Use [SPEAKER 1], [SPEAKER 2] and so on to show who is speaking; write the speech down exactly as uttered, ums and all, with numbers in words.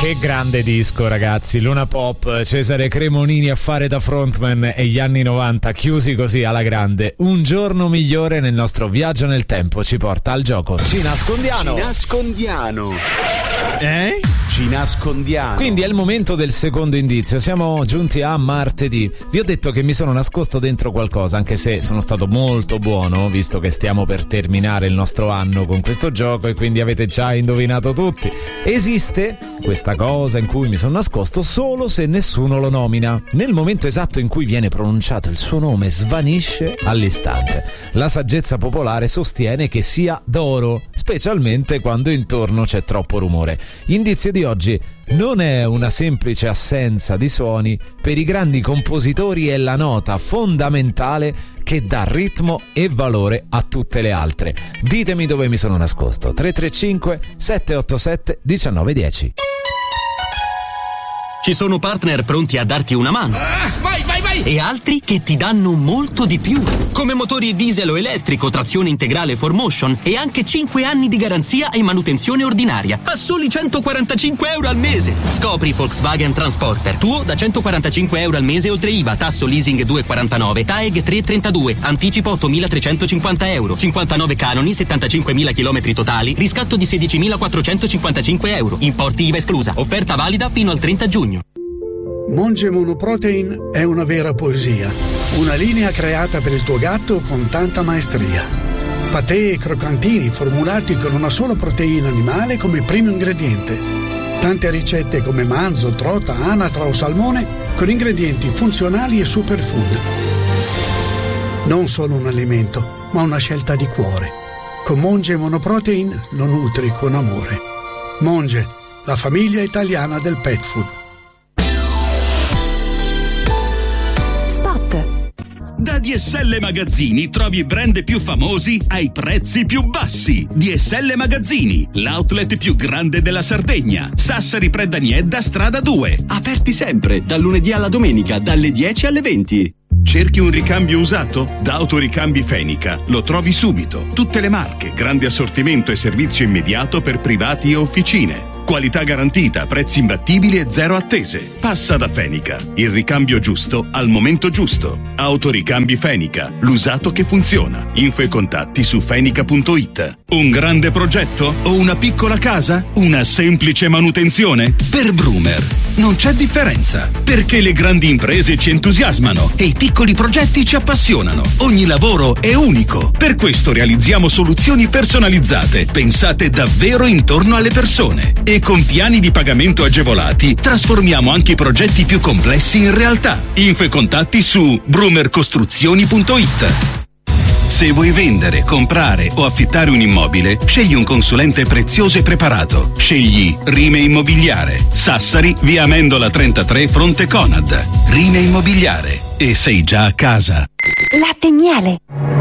[SPEAKER 1] Che grande disco, ragazzi. Luna Pop, Cesare Cremonini a fare da frontman e gli anni novanta chiusi così alla grande. Un giorno migliore nel nostro viaggio nel tempo ci porta al gioco Ci nascondiano.
[SPEAKER 2] Ci nascondiano.
[SPEAKER 1] Eh?
[SPEAKER 2] Ci nascondiamo.
[SPEAKER 1] Quindi è il momento del secondo indizio. Siamo giunti a martedì. Vi ho detto che mi sono nascosto dentro qualcosa, anche se sono stato molto buono, visto che stiamo per terminare il nostro anno con questo gioco e quindi avete già indovinato tutti. Esiste questa cosa in cui mi sono nascosto solo se nessuno lo nomina. Nel momento esatto in cui viene pronunciato il suo nome svanisce all'istante. La saggezza popolare sostiene che sia d'oro, specialmente quando intorno c'è troppo rumore. Indizio di oggi: non è una semplice assenza di suoni, per i grandi compositori è la nota fondamentale che dà ritmo e valore a tutte le altre. Ditemi dove mi sono nascosto. tre tre cinque sette otto sette uno nove uno zero.
[SPEAKER 3] Ci sono partner pronti a darti una mano.
[SPEAKER 4] Ah, vai, vai, vai!
[SPEAKER 3] E altri che ti danno molto di più. Come motori diesel o elettrico, trazione integrale four motion e anche cinque anni di garanzia e manutenzione ordinaria. A soli centoquarantacinque euro al mese. Scopri Volkswagen Transporter. Tuo da centoquarantacinque euro al mese oltre I V A, tasso leasing due virgola quarantanove, T A E G tre virgola trentadue, anticipo ottomilatrecentocinquanta euro, cinquantanove canoni, settantacinquemila chilometri totali, riscatto di sedicimilaquattrocentocinquantacinque euro. Importi I V A esclusa. Offerta valida fino al trenta giugno.
[SPEAKER 5] Monge Monoprotein è una vera poesia, una linea creata per il tuo gatto con tanta maestria. Patè e croccantini formulati con una sola proteina animale come primo ingrediente. Tante ricette come manzo, trota, anatra o salmone con ingredienti funzionali e superfood. Non solo un alimento, ma una scelta di cuore. Con Monge Monoprotein lo nutri con amore. Monge, la famiglia italiana del pet food.
[SPEAKER 6] Da D S L Magazzini trovi i brand più famosi ai prezzi più bassi. D S L Magazzini, l'outlet più grande della Sardegna. Sassari Predaniedda, strada due.
[SPEAKER 7] Aperti sempre, dal lunedì alla domenica, dalle dieci alle venti.
[SPEAKER 6] Cerchi un ricambio usato? Da Autoricambi Fenica lo trovi subito. Tutte le marche, grande assortimento e servizio immediato per privati e officine. Qualità garantita, prezzi imbattibili e zero attese. Passa da Fenica, il ricambio giusto al momento giusto. Autoricambi Fenica, l'usato che funziona. Info e contatti su fenica punto it. Un grande progetto o una piccola casa? Una semplice manutenzione? Per Brumer non c'è differenza, perché le grandi imprese ci entusiasmano e i piccoli progetti ci appassionano. Ogni lavoro è unico. Per questo realizziamo soluzioni personalizzate, pensate davvero intorno alle persone. E con piani di pagamento agevolati trasformiamo anche i progetti più complessi in realtà. Info e contatti su brumer costruzioni punto it. Se vuoi vendere, comprare o affittare un immobile, scegli un consulente prezioso e preparato. Scegli Rime Immobiliare. Sassari, via Amendola trentatré, fronte Conad. Rime Immobiliare. E sei già a casa.
[SPEAKER 8] Latte e miele.